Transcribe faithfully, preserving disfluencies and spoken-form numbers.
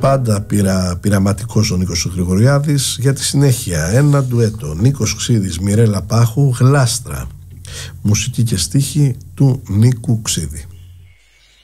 πάντα πειρα, πειραματικός ο Νίκος ο Γρηγοριάδης. Για τη συνέχεια ένα ντουέτο, Νίκος Ξίδης, Μιρέλα Πάχου, Γλάστρα. Μουσική και στίχη του Νίκου Ξίδη.